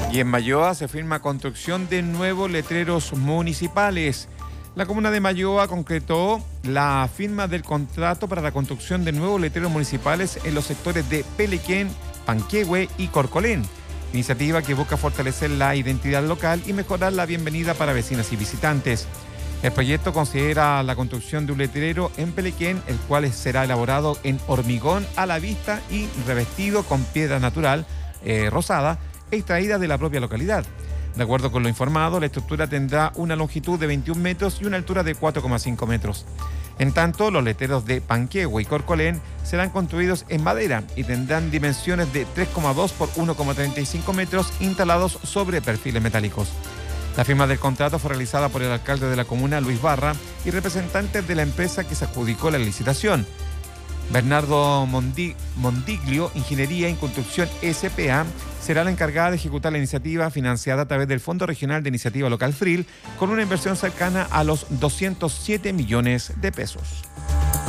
Y en Malloa se firma construcción de nuevos letreros municipales. La comuna de Malloa concretó la firma del contrato para la construcción de nuevos letreros municipales en los sectores de Pelequén, Panquehue y Corcolén. Iniciativa que busca fortalecer la identidad local y mejorar la bienvenida para vecinas y visitantes. El proyecto considera la construcción de un letrero en Pelequén, el cual será elaborado en hormigón a la vista y revestido con piedra natural rosada, extraída de la propia localidad. De acuerdo con lo informado, la estructura tendrá una longitud de 21 metros y una altura de 4,5 metros. En tanto, los letreros de Panquehue y Corcolén serán construidos en madera y tendrán dimensiones de 3,2 por 1,35 metros instalados sobre perfiles metálicos. La firma del contrato fue realizada por el alcalde de la comuna, Luis Barra, y representantes de la empresa que se adjudicó la licitación. Bernardo Mondiglio, Ingeniería y Construcción S.p.A., será la encargada de ejecutar la iniciativa financiada a través del Fondo Regional de Iniciativa Local FRIL, con una inversión cercana a los 207 millones de pesos.